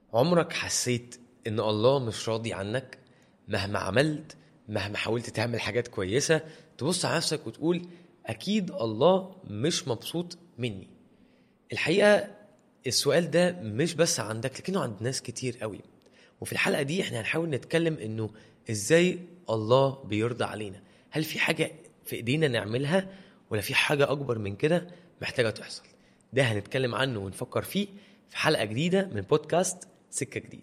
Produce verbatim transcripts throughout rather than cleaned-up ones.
عمرك حسيت ان الله مش راضي عنك مهما عملت، مهما حاولت تعمل حاجات كويسة؟ تبص على نفسك وتقول اكيد الله مش مبسوط مني. الحقيقة السؤال ده مش بس عندك لكنه عند ناس كتير قوي. وفي الحلقة دي احنا هنحاول نتكلم انه ازاي الله بيرضى علينا. هل في حاجة في ايدينا نعملها ولا في حاجة اكبر من كده محتاجة تحصل؟ ده هنتكلم عنه ونفكر فيه في حلقة جديدة من بودكاست سكة جديدة.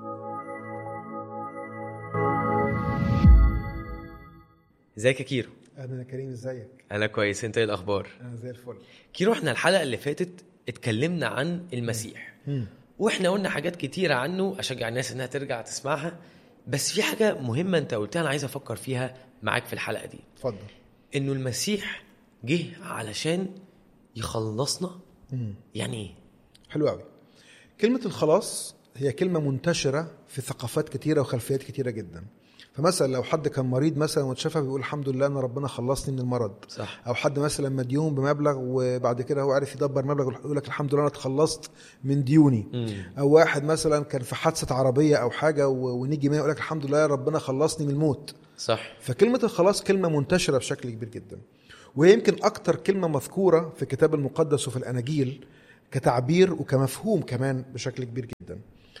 ازيك يا كيرو؟ اهلا يا كريم، ازيك؟ انا كويس، انت ايه الاخبار؟ انا زي الفل. كيرو، احنا الحلقة اللي فاتت اتكلمنا عن المسيح مم. واحنا قلنا حاجات كتيرة عنه، اشجع الناس انها ترجع تسمعها. بس في حاجة مهمة انت قلتها انا عايز افكر فيها معاك في الحلقة دي. اتفضل. انه المسيح جه علشان يخلصنا. مم. يعني ايه؟ حلو قوي. كلمة الخلاص هي كلمة منتشرة في ثقافات كتيرة وخلفيات كتيرة جدا. فمثلا لو حد كان مريض مثلا واتشفى بيقول الحمد لله ان ربنا خلصني من المرض. صح. او حد مثلا مديون بمبلغ وبعد كده هو عارف يدبر مبلغ يقول لك الحمد لله انا اتخلصت من ديوني. مم. او واحد مثلا كان في حادثة عربية او حاجة ونيجي منه يقول لك الحمد لله ربنا خلصني من الموت. صح. فكلمة الخلاص كلمة منتشرة بشكل كبير جدا، وهي يمكن أكتر كلمة مذكورة في الكتاب المقدس وفي الأناجيل كتعبير وكمفهوم كمان بشكل كبير جدا.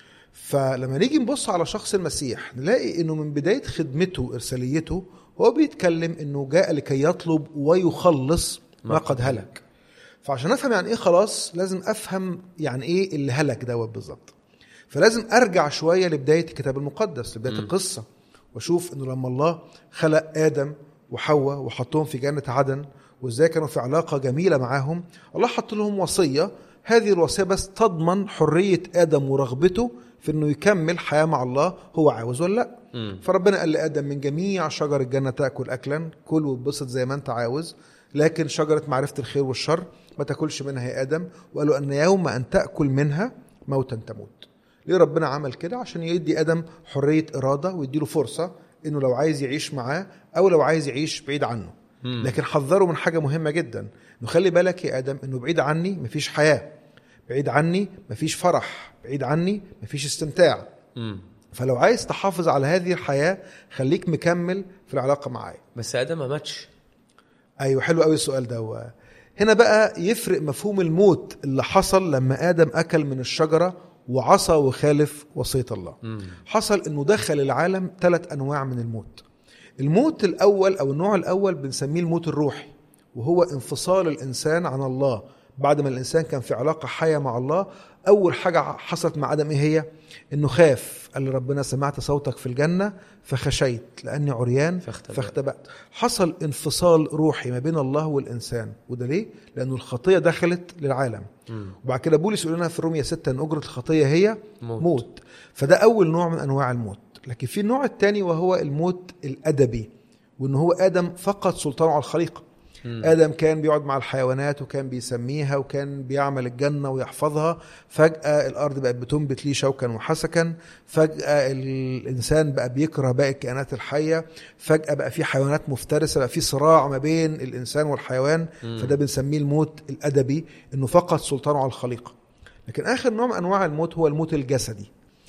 فلما نيجي نبص على شخص المسيح نلاقي أنه من بداية خدمته إرساليته هو بيتكلم أنه جاء لكي يطلب ويخلص ما قد هلك. فعشان أفهم يعني إيه خلاص لازم أفهم يعني إيه اللي هلك دوت بالظبط. فلازم أرجع شوية لبداية الكتاب المقدس، لبداية القصة، وأشوف أنه لما الله خلق آدم وحواء وحطهم في جنة عدن وإزاي كانوا في علاقة جميلة معاهم، الله حط لهم وصية. هذه الوصية بس تضمن حرية آدم ورغبته في أنه يكمل حياة مع الله هو عاوز ولا لا. مم. فربنا قال لآدم من جميع شجر الجنة تأكل أكلا، كل وبسط زي ما أنت عاوز، لكن شجرة معرفة الخير والشر ما تأكلش منها يا آدم. وقالوا أن يوم أن تأكل منها موتا تموت. ليه ربنا عمل كده؟ عشان يدي آدم حرية إرادة ويديله فرصة إنه لو عايز يعيش معاه أو لو عايز يعيش بعيد عنه. مم. لكن حذره من حاجة مهمة جدا، إنه خلي بالك يا آدم إنه بعيد عني مفيش حياة، بعيد عني مفيش فرح، بعيد عني مفيش استمتاع. مم. فلو عايز تحافظ على هذه الحياة خليك مكمل في العلاقة معايا. بس آدم ما ماتش. أيوة، حلو قوي السؤال ده. هنا بقى يفرق مفهوم الموت اللي حصل لما آدم أكل من الشجرة وعصى وخالف وصية الله. مم. حصل انه دخل العالم ثلاث انواع من الموت. الموت الاول او النوع الاول بنسميه الموت الروحي، وهو انفصال الانسان عن الله بعد ما الانسان كان في علاقة حية مع الله. اول حاجة حصلت مع آدم ايه هي؟ انه خاف، قال لربنا سمعت صوتك في الجنة فخشيت لاني عريان فاختبأت. فاختبأت. حصل انفصال روحي ما بين الله والانسان، وده ليه؟ لانه الخطية دخلت للعالم. مم. وبعد كده بولس يقول لنا في رومية ستة ان اجرة الخطية هي موت. موت. فده اول نوع من انواع الموت. لكن في النوع الثاني وهو الموت الادبي، وان هو آدم فقد سلطانه على الخليقة. مم. آدم كان بيقعد مع الحيوانات وكان بيسميها وكان بيعمل الجنة ويحفظها. فجأة الأرض بقت بتنبت ليه شوكا وحسكا. فجأة الإنسان بقى بيكره باقي الكائنات الحية. فجأة بقى في حيوانات مفترسة، بقى في صراع ما بين الإنسان والحيوان. مم. فده بنسميه الموت الأدبي، إنه فقد سلطانه على الخليقة. لكن آخر نوع من أنواع الموت هو الموت الجسدي،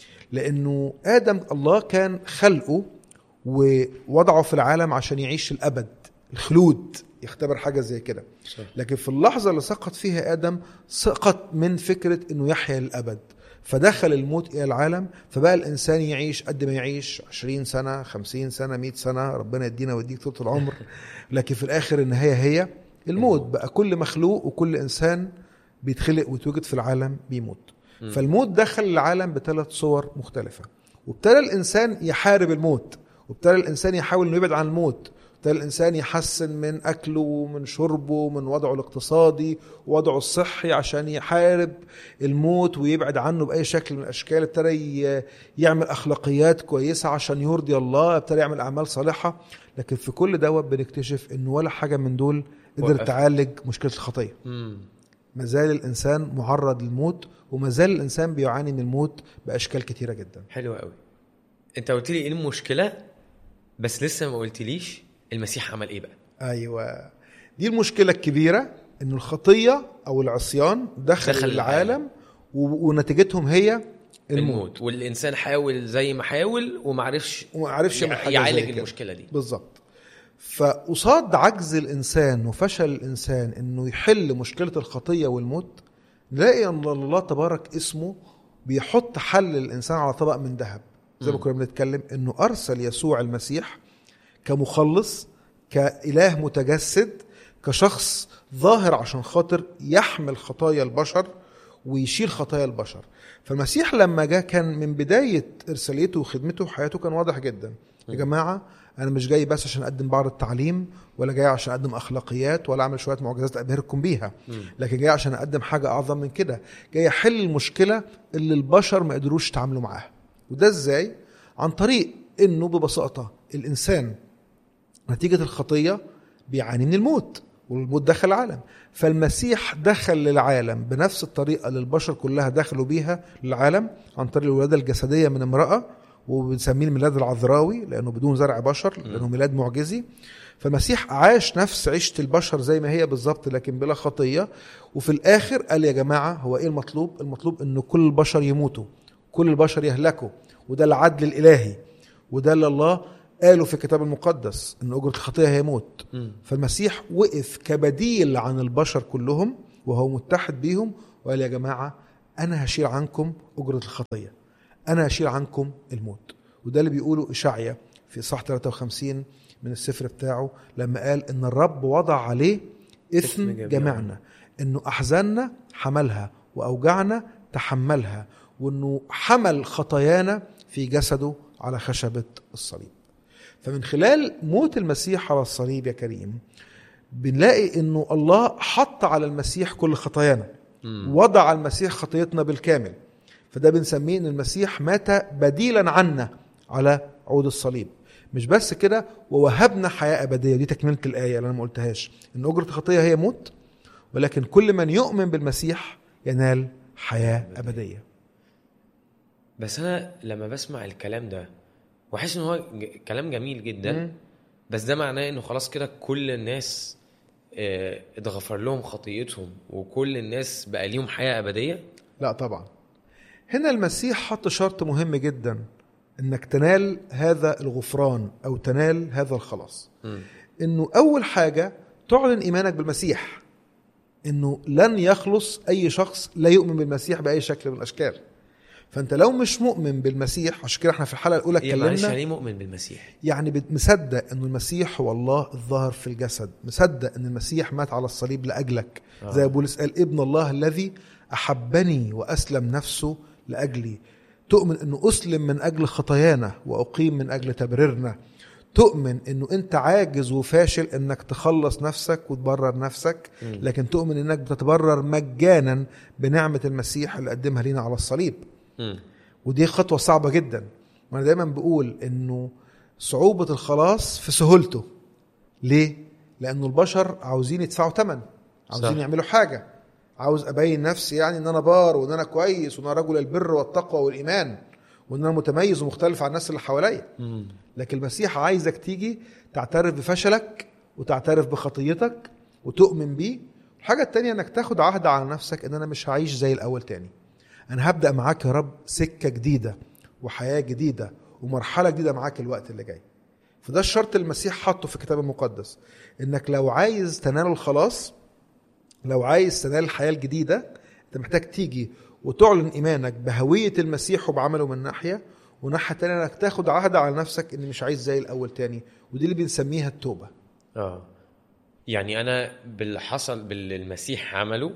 لأنه آدم الله كان خلقه ووضعه في العالم عشان يعيش الأبد، الخلود، يختبر حاجة زي كده. لكن في اللحظة اللي سقط فيها آدم سقط من فكرة أنه يحيا للأبد، فدخل الموت إلى العالم. فبقى الإنسان يعيش قد ما يعيش عشرين سنة، خمسين سنة، مئة سنة، ربنا يدينا ويديك طول العمر. لكن في الآخر النهاية هي الموت. بقى كل مخلوق وكل إنسان بيتخلق ويتوجد في العالم بيموت. فالموت دخل العالم بثلاث صور مختلفة، وابتدى الإنسان يحارب الموت، وابتدى الإنسان يحاول أنه يبعد عن الموت، وابتدى الإنسان يحسن من أكله ومن شربه ومن وضعه الاقتصادي ووضعه الصحي عشان يحارب الموت ويبعد عنه بأي شكل من الأشكال. ابتدى يعمل أخلاقيات كويسة عشان يرضي الله، ابتدى يعمل أعمال صالحة. لكن في كل دوت بنكتشف أنه ولا حاجة من دول قدر تعالج مشكلة الخطية. مازال الإنسان معرض للموت، ومازال الإنسان بيعاني من الموت بأشكال كتيرة جدا. حلو قوي. انت قلت لي ايه المشكلة، بس لسه ما قلتليش المسيح عمل ايه بقى؟ ايوه، دي المشكلة الكبيرة، ان الخطية او العصيان دخل, دخل العالم, العالم. ونتيجتهم هي الموت, الموت. والإنسان حاول زي ما حاول ومعرفش ومعرفش يعالج المشكلة دي بالظبط. فقصاد عجز الإنسان وفشل الإنسان إنه يحل مشكلة الخطية والموت، نلاقي أن الله تبارك اسمه بيحط حل الإنسان على طبق من ذهب، زي ما كنا بنتكلم إنه أرسل يسوع المسيح كمخلص، كإله متجسد، كشخص ظاهر عشان خاطر يحمل خطايا البشر ويشيل خطايا البشر. فالمسيح لما جاء كان من بداية إرساليته وخدمته وحياته كان واضح جدا، يا جماعة أنا مش جاي بس عشان أقدم بعض التعليم، ولا جاي عشان أقدم أخلاقيات، ولا أعمل شوية معجزات أبهركم بيها، لكن جاي عشان أقدم حاجة أعظم من كده، جاي أحل المشكلة اللي البشر ما قدروش يتعاملوا معاها. وده إزاي؟ عن طريق إنه ببساطة الإنسان نتيجة الخطية بيعاني من الموت، والموت دخل العالم. فالمسيح دخل للعالم بنفس الطريقة اللي البشر كلها دخلوا بيها للعالم، عن طريق الولادة الجسدية من امرأة، وبنسميه الميلاد العذراوي لأنه بدون زرع بشر، لأنه ميلاد معجزي. فالمسيح عاش نفس عيشة البشر زي ما هي بالظبط، لكن بلا خطية. وفي الآخر قال يا جماعة هو إيه المطلوب؟ المطلوب إنه كل البشر يموتوا، كل البشر يهلكوا، وده العدل الإلهي، وده اللي الله قالوا في الكتاب المقدس إن أجرة الخطية هي موت. فالمسيح وقف كبديل عن البشر كلهم وهو متحد بيهم، وقال يا جماعة أنا هشيل عنكم أجرة الخطية، أنا هشيل عنكم الموت. وده اللي بيقوله إشعيا في إصحاح ثلاثة وخمسين من السفر بتاعه، لما قال إن الرب وضع عليه إثم جميعنا، إنه أحزاننا حملها وأوجعنا تحملها، وإنه حمل خطايانا في جسده على خشبة الصليب. فمن خلال موت المسيح على الصليب يا كريم بنلاقي إنه الله حط على المسيح كل خطايانا، وضع على المسيح خطيتنا بالكامل. فده بنسميه إن المسيح مات بديلا عنا على عود الصليب. مش بس كده، ووهبنا حياة أبدية. دي تكملة الآية اللي أنا ما قلتهاش، إن أجرة الخطية هي موت، ولكن كل من يؤمن بالمسيح ينال حياة أبدية. بس أنا لما بسمع الكلام ده وحس إنه هو كلام جميل جدا، م. بس ده معناه إنه خلاص كده كل الناس اه اتغفر لهم خطيتهم وكل الناس بقى ليهم حياة أبدية؟ لا طبعا. هنا المسيح حط شرط مهم جدا انك تنال هذا الغفران او تنال هذا الخلاص. م. انه اول حاجة تعلن ايمانك بالمسيح، انه لن يخلص اي شخص لا يؤمن بالمسيح باي شكل من الاشكال. فانت لو مش مؤمن بالمسيح، عشان كده احنا في الحلقة الاولى اتكلمنا يعني مؤمن بالمسيح، يعني مصدق ان المسيح هو الله الظاهر في الجسد، مصدق ان المسيح مات على الصليب لاجلك، آه. زي بولس قال ابن الله الذي احبني واسلم نفسه لاجلي. تؤمن انه اسلم من اجل خطايانا واقيم من اجل تبريرنا. تؤمن انه انت عاجز وفاشل انك تخلص نفسك وتبرر نفسك، لكن تؤمن انك بتتبرر مجانا بنعمة المسيح اللي قدمها لنا على الصليب. م. ودي خطوة صعبة جدا. وانا دايما بقول انه صعوبة الخلاص في سهولته. ليه؟ لانه البشر عاوزين يدفعوا ثمن، عاوزين صح. يعملوا حاجة. عاوز أبين نفسي يعني إن أنا بار وإن أنا كويس وإن أنا رجل البر والتقوى والإيمان وإن أنا متميز ومختلف عن الناس اللي حواليا. لكن المسيح عايزك تيجي تعترف بفشلك وتعترف بخطيتك وتؤمن بيه. الحاجة التانية إنك تاخد عهد على نفسك إن أنا مش هعيش زي الأول تاني، أنا هبدأ معاك يا رب سكة جديدة وحياة جديدة ومرحلة جديدة معاك الوقت اللي جاي. فده الشرط المسيح حطه في الكتاب المقدس، إنك لو عايز تنال الخلاص، لو عايز تنال الحياة الجديدة، انت محتاج تيجي وتعلن ايمانك بهوية المسيح وبعمله من ناحية، وناحية تانية انك تاخد عهد على نفسك ان مش عايز زي الاول تاني. ودي اللي بنسميها التوبة. اه يعني انا باللي حصل بالمسيح عمله،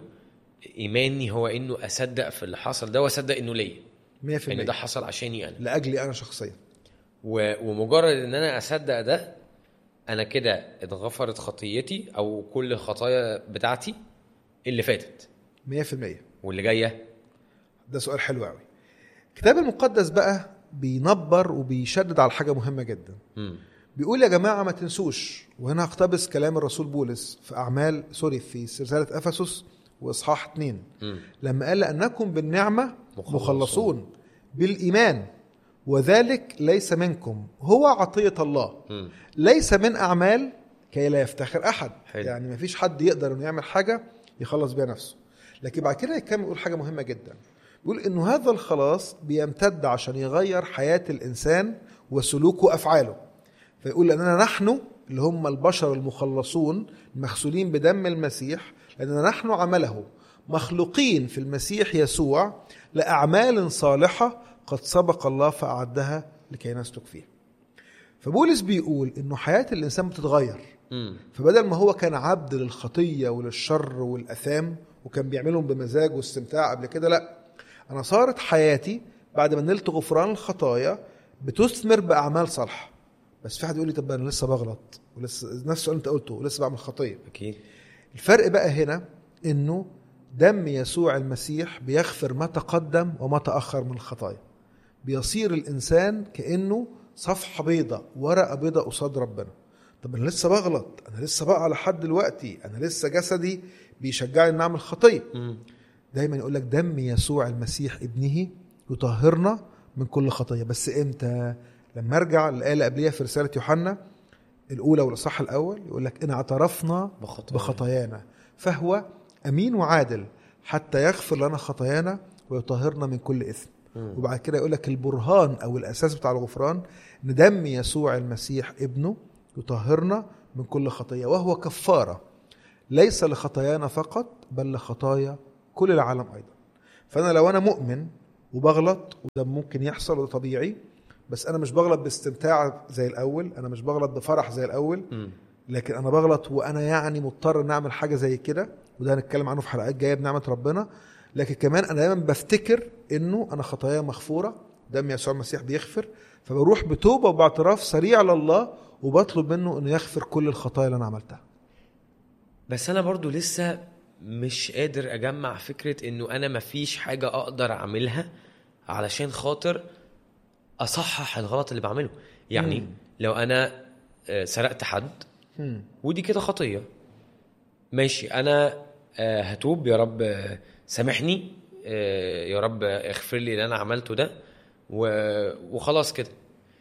ايماني هو انه اصدق في اللي حصل ده واصدق انه ليا مية في المية، ان ده حصل عشاني انا، لاجلي انا شخصيا. ومجرد ان انا اصدق ده، انا كده اتغفرت خطيتي او كل الخطايا بتاعتي اللي فاتت مية في المية. واللي جاية. ده سؤال حلو قوي. الكتاب المقدس بقى بينبر وبيشدد على حاجة مهمة جدا. م. بيقول يا جماعة ما تنسوش، وهنا هقتبس كلام الرسول بولس في أعمال سوري في رسالة أفسس وإصحاح اتنين، م. لما قال لأنكم بالنعمة مخلصون, مخلصون بالإيمان، وذلك ليس منكم، هو عطية الله، م. ليس من أعمال كي لا يفتخر أحد. حلو. يعني ما فيش حد يقدر أنه يعمل حاجة يخلص بيها نفسه. لكن بعد كده يكمل يقول حاجة مهمة جدا، بيقول إنه هذا الخلاص بيمتد عشان يغير حياة الإنسان وسلوكه وأفعاله. فيقول لأننا نحن اللي هم البشر المخلصون المغسولين بدم المسيح، لأننا نحن عمله مخلوقين في المسيح يسوع لأعمال صالحة قد سبق الله فأعدها لكي نسلك فيها. فبولس بيقول إنه حياة الإنسان بتتغير. فبدل ما هو كان عبد للخطية وللشر والأثام وكان بيعملهم بمزاج واستمتاع قبل كده، لا، أنا صارت حياتي بعد ما نلت غفران الخطايا بتثمر بأعمال صالحة. بس في حد يقول لي طب أنا لسه بغلط ولسه نفس السؤال أنت قلته ولسه بعمل خطية. أكيد. الفرق بقى هنا إنه دم يسوع المسيح بيغفر ما تقدم وما تأخر من الخطايا. بيصير الإنسان كأنه صفحة بيضة، ورقة بيضة قصاد ربنا. طب أنا لسه بغلط، أنا لسه بقى لحد دلوقتي، أنا لسه جسدي بيشجعني أن أعمل خطية. دايما يقول لك دم يسوع المسيح ابنه يطهرنا من كل خطية. بس إمتى؟ لما أرجع الآية اللي قبليها في رسالة يوحنا الأولى والإصحاح الأول يقول لك إن اعترفنا بخطايانا, بخطايانا فهو أمين وعادل حتى يغفر لنا خطايانا ويطهرنا من كل إثم. م. وبعد كده يقول لك البرهان أو الأساس بتاع الغفران إن دم يسوع المسيح ابنه يطهرنا من كل خطية وهو كفارة ليس لخطايانا فقط بل لخطايا كل العالم أيضا. فأنا لو أنا مؤمن وبغلط، وده ممكن يحصل وده طبيعي، بس أنا مش بغلط باستمتاع زي الأول، أنا مش بغلط بفرح زي الأول، لكن أنا بغلط وأنا يعني مضطر نعمل حاجة زي كده، وده هنتكلم عنه في حلقات جاية بنعمة ربنا. لكن كمان أنا دايما بفتكر إنه أنا خطايا مغفورة، دم يسوع المسيح بيغفر، فبروح بتوبة وباعتراف سريع لله وبطلب منه إنه يغفر كل الخطايا اللي أنا عملتها. بس أنا برضو لسه مش قادر أجمع فكرة إنه أنا مفيش حاجة أقدر أعملها علشان خاطر أصحح الغلط اللي بعمله. يعني مم. لو أنا سرقت حد مم. ودي كده خطية، ماشي، أنا هتوب، يا رب سامحني، يا رب اغفر لي اللي أنا عملته ده وخلاص كده.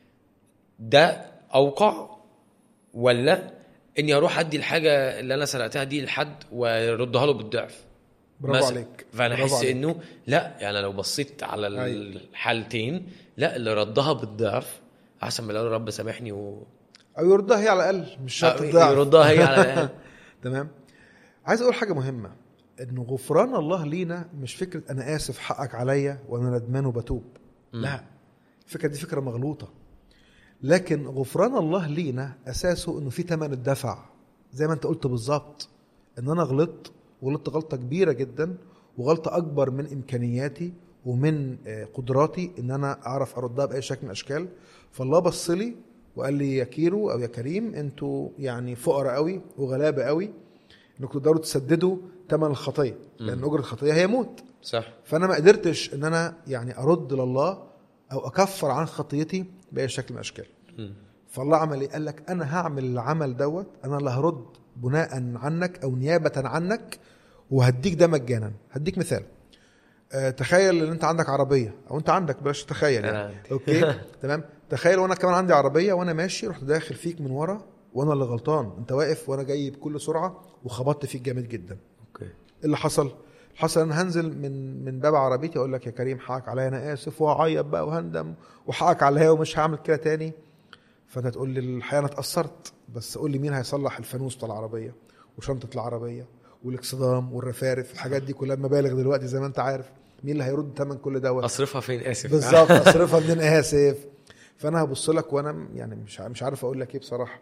ده أوقع ولا إني أروح أدي الحاجة اللي أنا سرقتها دي لحد وردها له بالضعف؟ برافو عليك. فأنا أحس إنه لا، يعني لو بصيت على الحالتين لا، اللي ردها بالضعف أحسن من اللي رب سامحني و... أو يردها هي على الأقل، مش شرط الضعف، يردها هي على الأقل. تمام. عايز أقول حاجة مهمة، إنه غفران الله لينا مش فكرة أنا آسف حقك عليا وأنا ندمان وبتوب. م. لا، الفكرة دي فكرة مغلوطة. لكن غفران الله لينا أساسه إنه في تمن الدفع، زي ما أنت قلت بالظبط، إن أنا غلطت وغلطت غلطة كبيرة جدا وغلطة أكبر من إمكانياتي ومن قدراتي إن أنا أعرف أردها بأي شكل من الأشكال. فالله بصلي وقال لي يا كيرو أو يا كريم، أنتوا يعني فقراء قوي وغلابة قوي إنكم تقدروا تسددوا تمن الخطية، لأن أجر الخطية هي موت. صح. فأنا ما قدرتش إن أنا يعني أرد لله أو أكفر عن خطيتي بأي شكل من الأشكال. فالله عمل إيه؟ قال لك أنا هعمل العمل دوت، أنا اللي هرد بناء عنك أو نيابة عنك، وهديك ده مجانا. هديك مثال. أه تخيل ان انت عندك عربيه، او انت عندك بلاش تخيل يعني. اوكي تمام. تخيل وانا كمان عندي عربيه وانا ماشي رحت داخل فيك من ورا وانا اللي غلطان، انت واقف وانا جاي بكل سرعه وخبطت فيك جامد جدا. اوكي. اللي حصل حصل انا هنزل من من باب عربيتي اقول لك يا كريم حقك عليا، انا اسف، وهعيط بقى وهندم وحقك عليا ومش هعمل كده تاني. فانت تقول لي الحقيقه انا اتاثرت، بس قول لي مين هيصلح الفانوس بتاع العربيه وشنطه العربيه والاكسدام والرفارف، الحاجات دي كلها مبالغ دلوقتي زي ما انت عارف. مين اللي هيرد ثمن كل دوت؟ اصرفها فين؟ اسف. بالظبط، اصرفها منين؟ اسف. فانا هبص لك وانا يعني مش مش عارف اقول لك ايه بصراحه.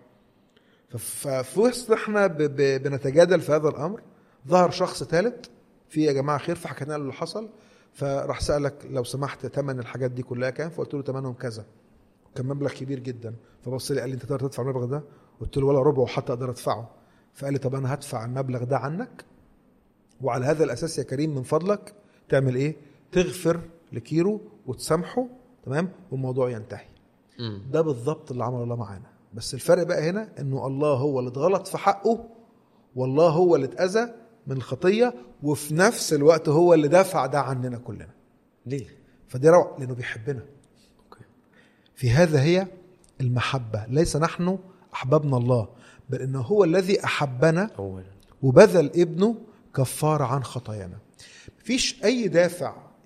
ففي وسط احنا ب ب بنتجادل في هذا الامر، ظهر شخص ثالث في يا جماعه خير، فحكينا له اللي حصل. فراح سالك لو سمحت ثمن الحاجات دي كلها كام؟ فقلت له ثمنهم كذا، كان مبلغ كبير جدا. فبص لي قال لي انت تقدر تدفع المبلغ ده؟ قلت له ولا ربعه حتى اقدر ادفعه. فقال لي طب انا هدفع المبلغ ده عنك، وعلى هذا الاساس يا كريم من فضلك تعمل ايه؟ تغفر لكيرو وتسامحه، تمام، والموضوع ينتهي. م. ده بالضبط اللي عمل الله معانا. بس الفرق بقى هنا انه الله هو اللي اتغلط في حقه، والله هو اللي اتأذى من الخطية، وفي نفس الوقت هو اللي دفع ده عننا كلنا. ليه؟ فدي روعة، لانه بيحبنا. أوكي. في هذا هي المحبة، ليس نحن احببنا الله، بل انه هو الذي احبنا أولا وبذل ابنه كفارة عن خطايانا. مفيش اي دافع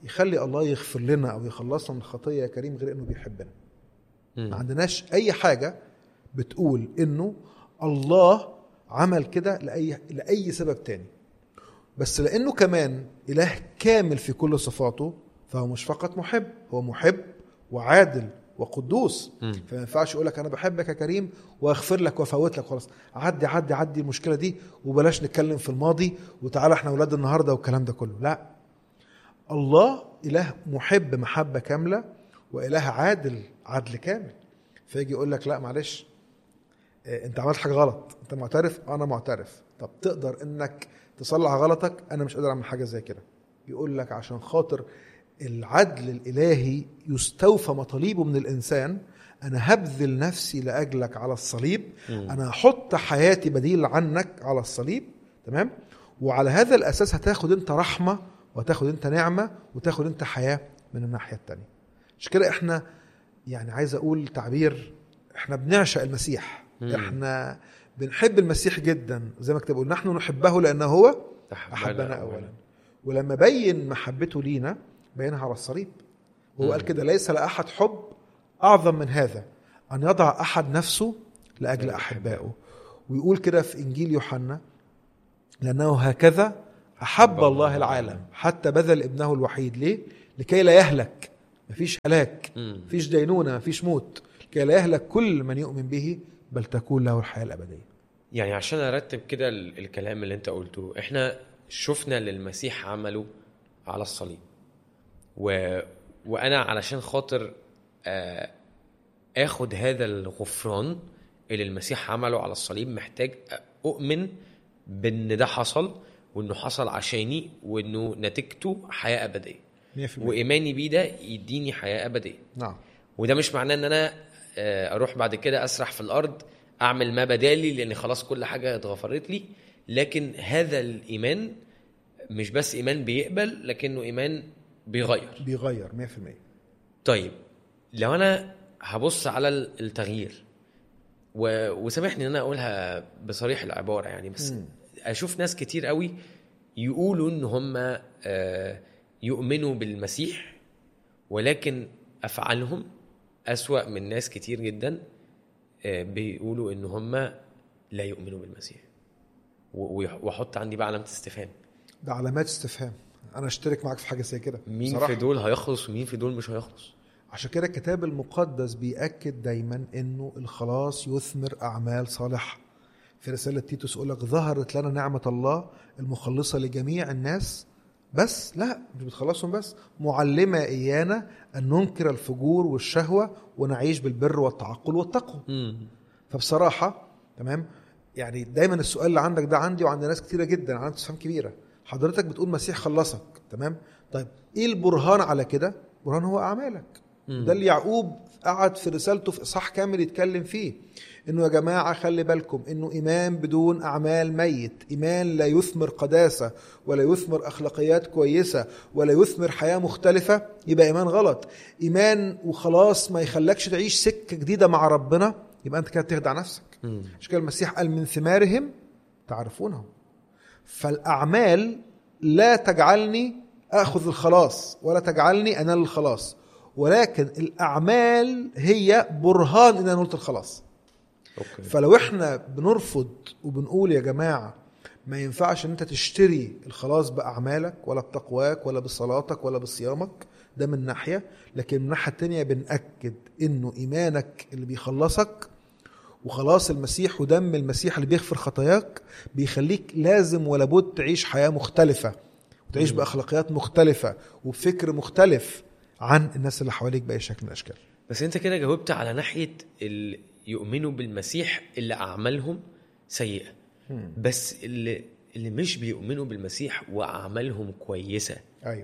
يخلي الله يغفر لنا او يخلصنا من الخطيه يا كريم غير انه بيحبنا. مم. ما عندناش اي حاجه بتقول انه الله عمل كده لاي لاي سبب تاني، بس لانه كمان اله كامل في كل صفاته، فهو مش فقط محب، هو محب وعادل وقدوس. مم. فما ينفعش يقول لك انا بحبك يا كريم واغفر لك وافوت لك خلاص، عدي عدي عدي المشكله دي وبلاش نتكلم في الماضي وتعالى احنا اولاد النهارده والكلام ده كله. لا، الله اله محب محبه كامله واله عادل عدل كامل. فيجي يقول لك لا معلش اه انت عملت حاجه غلط، انت معترف؟ انا معترف. طب تقدر انك تصلح غلطك؟ انا مش قادر اعمل حاجه زي كده. يقول لك عشان خاطر العدل الإلهي يستوفى مطالبه من الإنسان، أنا هبذل نفسي لأجلك على الصليب، مم. أنا هحط حياتي بديل عنك على الصليب، تمام؟ وعلى هذا الأساس هتاخد أنت رحمة وتاخد أنت نعمة وتاخد أنت حياة من الناحية التانية. مش كده إحنا يعني عايز أقول تعبير، إحنا بنعشق المسيح. مم. إحنا بنحب المسيح جدا، زي ما كتبوا نحن نحبه لأنه هو أحبنا أولا. ولما بين محبته لينا بينها على الصليب، وهو قال كده ليس لأحد حب أعظم من هذا أن يضع أحد نفسه لأجل أحبائه. ويقول كده في إنجيل يوحنا لأنه هكذا أحب الله العالم حتى بذل ابنه الوحيد. ليه؟ لكي لا يهلك، مفيش هلاك، مفيش دينونة، مفيش موت، لكي لا يهلك كل من يؤمن به بل تكون له الحياة الأبدية. يعني عشان أرتب كده الكلام اللي انت قلته، احنا شفنا للمسيح عمله على الصليب، و... وأنا علشان خاطر أخد هذا الغفران اللي المسيح عمله على الصليب محتاج أؤمن بأن ده حصل، وأنه حصل عشاني، وأنه نتيجته حياة أبدية، وإيماني بيه ده يديني حياة أبدية. نعم. وده مش معناه أن أنا أروح بعد كده أسرح في الأرض أعمل ما بدالي لأن خلاص كل حاجة اتغفرت لي، لكن هذا الإيمان مش بس إيمان بيقبل، لكنه إيمان بيغير بيغير مية في المية. طيب لو أنا هبص على التغيير، و... وسامحني ان انا اقولها بصريح العبارة يعني، بس م. اشوف ناس كتير قوي يقولوا ان هم يؤمنوا بالمسيح، ولكن افعالهم اسوأ من ناس كتير جدا بيقولوا ان هم لا يؤمنوا بالمسيح. واحط عندي بقى علامة استفهام. ده علامات استفهام. انا اشترك معاك في حاجة زي كده. مين صراحة. في دول هيخلص ومين في دول مش هيخلص؟ عشان كده الكتاب المقدس بيأكد دايما انه الخلاص يثمر اعمال صالحة. في رسالة تيتوس يقول لك ظهرت لنا نعمة الله المخلصة لجميع الناس، بس لا مش بتخلصهم بس، معلمة ايانا ان ننكر الفجور والشهوة ونعيش بالبر والتعقل والتقوى. فبصراحة تمام، يعني دايما السؤال اللي عندك ده عندي وعند ناس كتيرة جدا عندها استفهام كبيرة. حضرتك بتقول مسيح خلصك، تمام، طيب ايه البرهان على كده؟ برهان هو اعمالك. ده اللي يعقوب قعد في رسالته في إصحاح كامل يتكلم فيه، إنه يا جماعة خلي بالكم إنه إيمان بدون أعمال ميت، إيمان لا يثمر قداسة ولا يثمر أخلاقيات كويسة ولا يثمر حياة مختلفة، يبقى إيمان غلط. إيمان وخلاص ما يخلكش تعيش سكة جديدة مع ربنا، يبقى أنت كده تخدع نفسك. مش كده المسيح قال من ثمارهم تعرفونهم. فالأعمال لا تجعلني أخذ الخلاص ولا تجعلني أنال الخلاص، ولكن الأعمال هي برهان إن أنا نلت الخلاص. أوكي. فلو إحنا بنرفض وبنقول يا جماعة ما ينفعش أن أنت تشتري الخلاص بأعمالك ولا بتقواك ولا بصلاتك ولا بصيامك، ده من ناحية، لكن من ناحية تانية بنأكد إنه إيمانك اللي بيخلصك وخلاص المسيح ودم المسيح اللي بيغفر خطاياك بيخليك لازم ولا بد تعيش حياة مختلفة وتعيش م. بأخلاقيات مختلفة وبفكر مختلف عن الناس اللي حواليك بأي شكل من الأشكال. بس انت كده جاوبت على ناحية اللي يؤمنوا بالمسيح اللي أعمالهم سيئة. هم. بس اللي, اللي مش بيؤمنوا بالمسيح وأعمالهم كويسة، أيوه،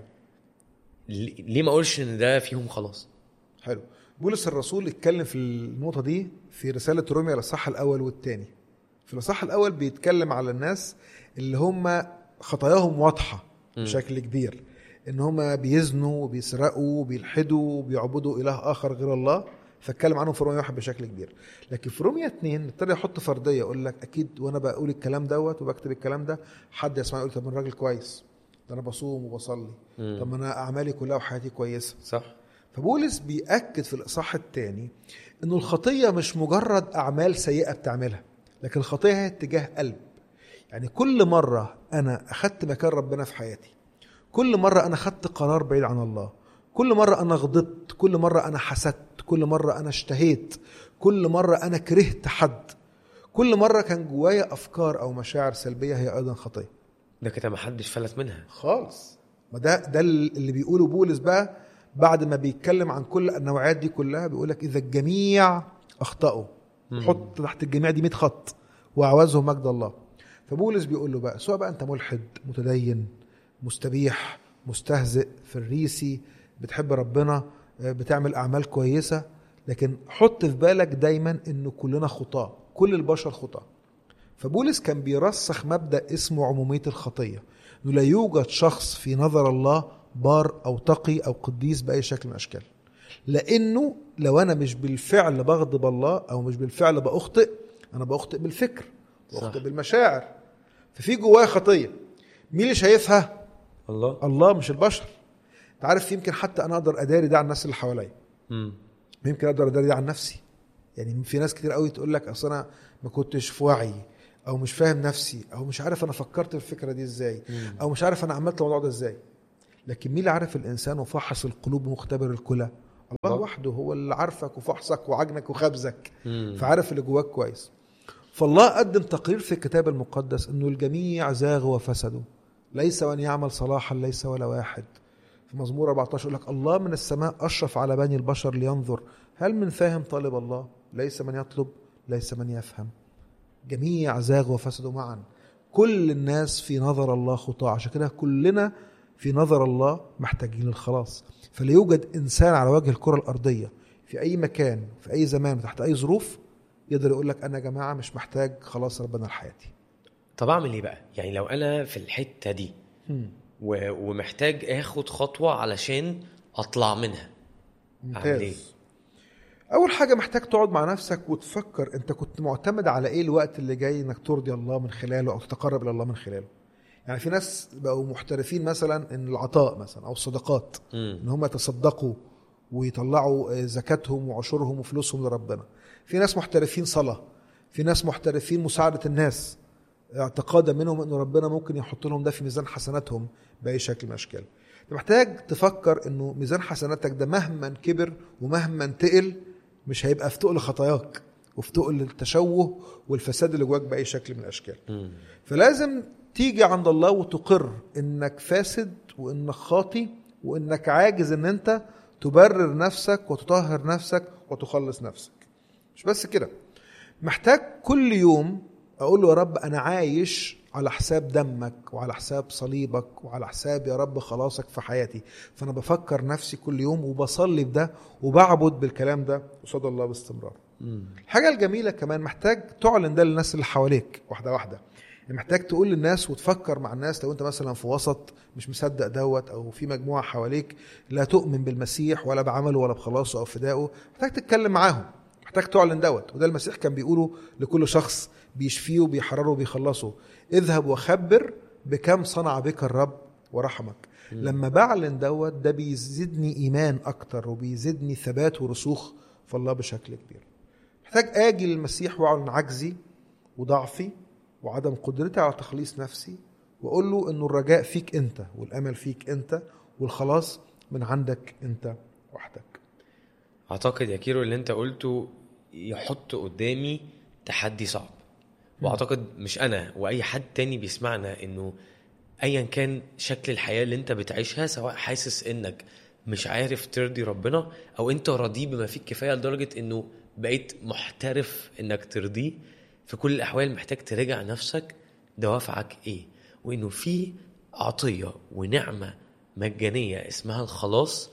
ليه ما أقولش إن ده فيهم خلاص؟ حلو. بولس الرسول اتكلم في النقطة دي في رسالة روميا الإصحاح الأول والثاني. في الإصحاح الأول بيتكلم على الناس اللي هم خطاياهم واضحة بشكل كبير، ان هم بيزنوا وبيسرقوا وبيلحدوا وبيعبدوا اله اخر غير الله، فاتكلم عنهم في رومية واحد بشكل كبير. لكن في رومية اتنين ابتدى يحط فرديه، يقول لك اكيد وانا بقول الكلام دوت وبكتب الكلام ده حد يسمع يقول طب من راجل كويس، ده انا بصوم وبصلي. مم. طب ما انا اعمالي كلها وحياتي كويسه. صح. فبولس بيأكد في الإصحاح الثاني انه الخطيه مش مجرد اعمال سيئه بتعملها، لكن الخطيه هي اتجاه قلب. يعني كل مره انا اخدت مكان ربنا في حياتي، كل مره انا اخدت قرار بعيد عن الله، كل مره انا غضبت، كل مره انا حسدت، كل مره انا اشتهيت، كل مره انا كرهت حد، كل مره كان جوايا افكار او مشاعر سلبيه، هي ايضا خطيه. ده كده ما حدش فلت منها خالص. ما ده ده اللي بيقوله بولس بقى بعد ما بيتكلم عن كل النوعات دي كلها، بيقولك اذا الجميع اخطأوا، حط تحت الجميع دي مية خط، واعوزهم مجد الله. فبولس بيقول له بقى سواء بقى انت ملحد، متدين، مستبيح، مستهزئ، فريسي، بتحب ربنا، بتعمل اعمال كويسه، لكن حط في بالك دايما انه كلنا خطاة، كل البشر خطاة. فبولس كان بيرسخ مبدأ اسمه عمومية الخطية، انه لا يوجد شخص في نظر الله بار او تقي او قديس باي شكل من الاشكال، لانه لو انا مش بالفعل بغضب الله او مش بالفعل باخطئ، انا باخطئ بالفكر، باخطئ بالمشاعر، ففي جوايا خطيه. مين اللي شايفها؟ الله. الله مش البشر. تعرف يمكن حتى انا اقدر اداري ده عن الناس اللي حواليا، يمكن اقدر اداري ده عن نفسي. يعني في ناس كتير قوي تقول لك اصل انا ما كنتش في وعي، او مش فاهم نفسي، او مش عارف انا فكرت في الفكره دي ازاي، او مش عارف انا عملت الموضوع ده ازاي. لكن مين اللي عارف الانسان وفحص القلوب ومختبر الكلى؟ الله وحده هو اللي عارفك وفحصك وعجنك وخبزك، فعارف اللي جواك كويس. فالله قدم تقرير في الكتاب المقدس انه الجميع زاغوا وفسدوا، ليس من يعمل صلاحا ليس ولا واحد. في مزمور أربعة عشر يقول لك الله من السماء أشرف على بني البشر لينظر هل من فاهم طالب الله، ليس من يطلب ليس من يفهم. جميع زاغوا وفسدوا معا، كل الناس في نظر الله خطاة. عشان كده كلنا في نظر الله محتاجين الخلاص. فلا يوجد إنسان على وجه الكرة الأرضية في أي مكان في أي زمان تحت أي ظروف يقدر يقول لك أنا يا جماعة مش محتاج خلاص ربنا لحياتي. طب أعمل إيه بقى؟ يعني لو أنا في الحتة دي و... ومحتاج اخد خطوة علشان اطلع منها، اعمل ايه؟ اول حاجة محتاج تقعد مع نفسك وتفكر انت كنت معتمد على ايه الوقت اللي جاي انك ترضي الله من خلاله او تتقرب الى الله من خلاله. يعني في ناس بقوا محترفين مثلا ان العطاء مثلا او الصدقات، م. ان هم يتصدقوا ويطلعوا زكاتهم وعشورهم وفلوسهم لربنا. في ناس محترفين صلاة، في ناس محترفين مساعدة الناس، اعتقادا منهم ان ربنا ممكن يحط لهم ده في ميزان حسناتهم باي شكل من الاشكال. انت محتاج تفكر انه ميزان حسناتك ده مهما كبر ومهما انتقل مش هيبقى في تقل خطاياك وفي تقل التشوه والفساد اللي جواك باي شكل من الاشكال. م. فلازم تيجي عند الله وتقر انك فاسد وانك خاطي وانك عاجز ان انت تبرر نفسك وتطهر نفسك وتخلص نفسك. مش بس كده، محتاج كل يوم أقول له يا رب أنا عايش على حساب دمك وعلى حساب صليبك وعلى حساب يا رب خلاصك في حياتي. فأنا بفكر نفسي كل يوم وبصلي بده وبعبد بالكلام ده قصاد الله باستمرار. مم. الحاجة الجميلة كمان محتاج تعلن ده للناس اللي حواليك واحدة واحدة. محتاج تقول للناس وتفكر مع الناس. لو أنت مثلا في وسط مش مصدق دوت أو في مجموعة حواليك لا تؤمن بالمسيح ولا بعمله ولا بخلاصه أو فدائه، محتاج تتكلم معاهم، محتاج تعلن دوت. وده المسيح كان بيقوله لكل شخص بيشفيه وبيحرره وبيخلصه: اذهب وخبر بكم صنع بك الرب ورحمك. م. لما بعلن دوت ده بيزيدني إيمان أكتر وبيزيدني ثبات ورسوخ في الله بشكل كبير. محتاج آجي للمسيح وأعلن عجزي وضعفي وعدم قدرتي على تخليص نفسي، وأقول له إنه الرجاء فيك أنت والأمل فيك أنت والخلاص من عندك أنت وحدك. أعتقد يا كيرو اللي أنت قلته يحط قدامي تحدي صعب، واعتقد مش انا واي حد تاني بيسمعنا انه ايا كان شكل الحياة اللي انت بتعيشها، سواء حاسس انك مش عارف ترضي ربنا او انت راضي بما فيك كفاية لدرجة انه بقيت محترف انك ترضيه، في كل الاحوال محتاج تراجع نفسك دوافعك ايه، وانه في عطية ونعمة مجانية اسمها الخلاص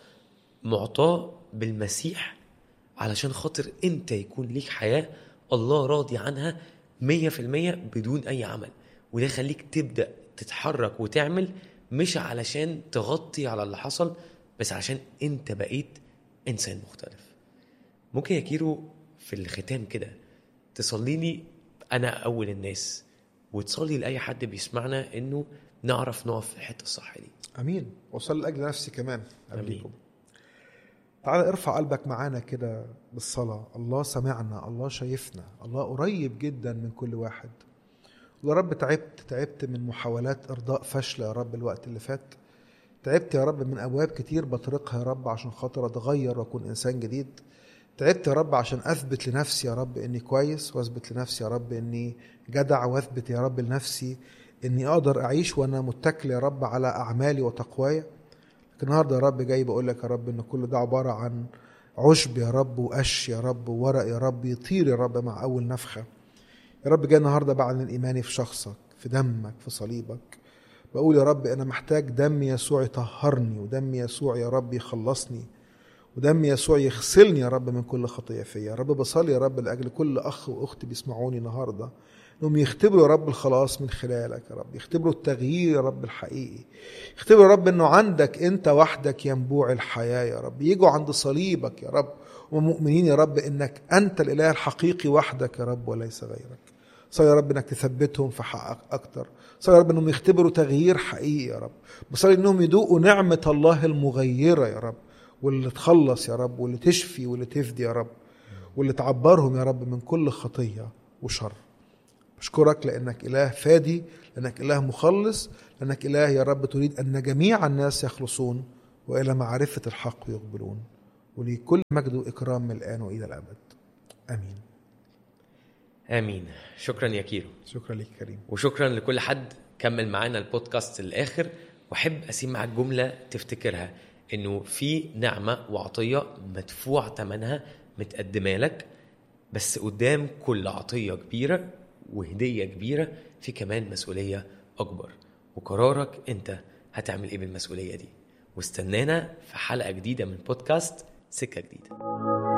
معطاة بالمسيح علشان خاطر انت يكون ليك حياة الله راضي عنها مية في المية بدون أي عمل. وده خليك تبدأ تتحرك وتعمل، مش علشان تغطي على اللي حصل، بس عشان انت بقيت إنسان مختلف. ممكن يا كيرو في الختام كده تصلي لي أنا أول الناس، وتصلي لأي حد بيسمعنا إنه نعرف نقف في الحتة الصح دي. امين. وصل لاجل نفسي كمان قبلكم. أمين. تعال ارفع قلبك معانا كده بالصلاة. الله سمعنا، الله شايفنا، الله قريب جدا من كل واحد. يا رب تعبت تعبت من محاولات ارضاء فاشلة يا رب الوقت اللي فات. تعبت يا رب من ابواب كتير بطرقها يا رب عشان خاطر اتغير واكون انسان جديد. تعبت يا رب عشان اثبت لنفسي يا رب اني كويس، واثبت لنفسي يا رب اني جدع، واثبت يا رب لنفسي اني اقدر اعيش وانا متكل يا رب على اعمالي وتقوايا. لكن النهارده يا رب جاي بقول لك يا رب ان كل ده عباره عن عشب يا رب، وقش يا رب، وورق يا رب يطير يا رب مع اول نفخه. يا رب جاي النهارده بعلن ايماني في شخصك، في دمك، في صليبك. بقول يا رب انا محتاج دم يسوع يطهرني، ودم يسوع يا رب يخلصني، ودم يسوع يغسلني يا رب من كل خطيه فيا. يا رب بصلي يا رب لاجل كل اخ واخت بيسمعوني النهارده انهم يختبروا يا رب الخلاص من خلالك يا رب، يختبروا التغيير يا رب الحقيقي، يختبروا يا رب انه عندك انت وحدك ينبوع الحياه يا رب، يجوا عند صليبك يا رب ومؤمنين يا رب انك انت الاله الحقيقي وحدك يا رب وليس غيرك. صلي يا رب انك تثبتهم في حقك اكتر. صلي يا رب انهم يختبروا تغيير حقيقي يا رب. بصلي انهم يذوقوا نعمه الله المغيره يا رب، واللي تخلص يا رب، واللي تشفي، واللي تفدي يا رب، واللي تعبرهم يا رب من كل خطيه وشر. بشكرك لأنك إله فادي، لأنك إله مخلص، لأنك إله يا رب تريد أن جميع الناس يخلصون وإلى معرفة الحق يقبلون. ولكل مجد وإكرام من الآن وإلى الأبد. آمين. آمين. شكرا يا كيرو. شكرا لك كريم. وشكرا لكل حد كمل معانا البودكاست الآخر. وحب أسيب معك جملة تفتكرها، إنه في نعمة وعطية مدفوع ثمنها متقدمة لك، بس قدام كل عطية كبيرة وهدية كبيرة في كمان مسؤولية أكبر، وقرارك أنت هتعمل إيه بالمسؤولية دي. واستنانا في حلقة جديدة من بودكاست سكة جديدة.